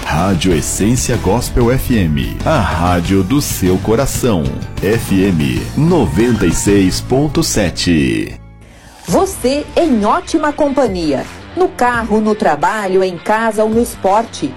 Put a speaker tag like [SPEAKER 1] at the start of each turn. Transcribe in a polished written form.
[SPEAKER 1] Rádio Essência Gospel FM, a rádio do seu coração. FM 96.7.
[SPEAKER 2] Você em ótima companhia. No carro, no trabalho, em casa ou no esporte.